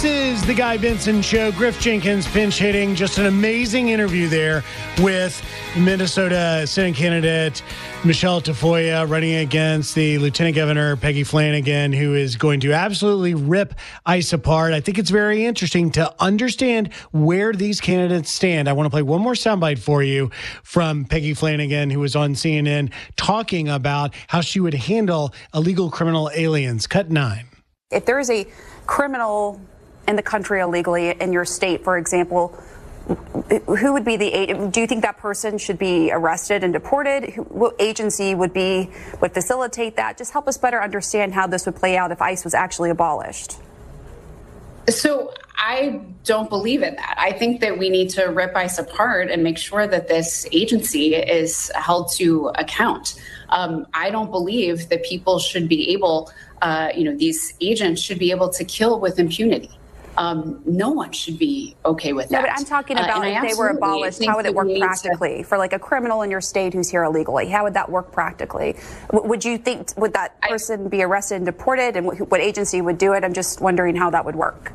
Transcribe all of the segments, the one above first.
This is the Guy Benson Show. Griff Jenkins pinch hitting. Just an amazing interview there with Minnesota Senate candidate Michelle Tafoya running against the Lieutenant Governor Peggy Flanagan, who is going to absolutely rip ICE apart. I think it's very interesting to understand where these candidates stand. I want to play one more soundbite for you from Peggy Flanagan, who was on CNN talking about how she would handle illegal criminal aliens. Cut 9. If there is a criminal in the country illegally in your state, for example, who would be do you think that person should be arrested and deported? What agency would facilitate that? Just help us better understand how this would play out if ICE was actually abolished. So I don't believe in that. I think that we need to rip ICE apart and make sure that this agency is held to account. I don't believe that people should be able, these agents should be able to kill with impunity. No one should be okay with that. No, but I'm talking about if they were abolished, how would it work practically for like a criminal in your state who's here illegally? How would that work practically? Would that person be arrested and deported, and what agency would do it? I'm just wondering how that would work.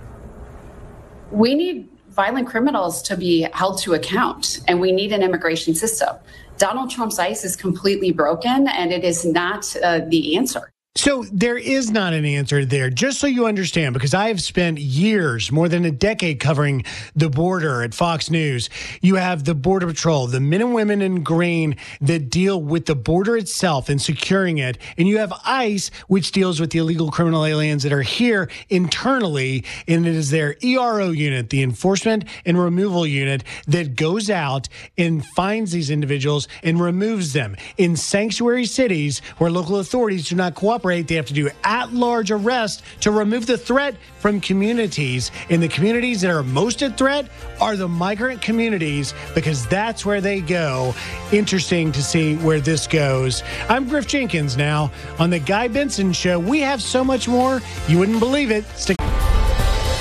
We need violent criminals to be held to account, and we need an immigration system. Donald Trump's ICE is completely broken, and it is not the answer. So there is not an answer there, just so you understand, because I have spent years, more than a decade, covering the border at Fox News. You have the Border Patrol, the men and women in green that deal with the border itself and securing it. And you have ICE, which deals with the illegal criminal aliens that are here internally. And it is their ERO unit, the Enforcement and Removal Unit, that goes out and finds these individuals and removes them. In sanctuary cities where local authorities do not cooperate, they have to do at-large arrest to remove the threat from communities. And the communities that are most at threat are the migrant communities, because that's where they go. Interesting to see where this goes. I'm Griff Jenkins now on the Guy Benson Show. We have so much more. You wouldn't believe it. Stick